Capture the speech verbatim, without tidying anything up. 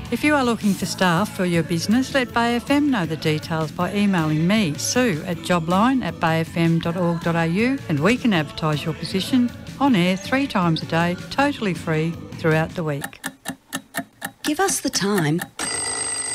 If you are looking for staff for your business, let Bay F M know the details by emailing me, Sue, at jobline at bayfm.org.au, and we can advertise your position on air three times a day, totally free throughout the week. Give us the time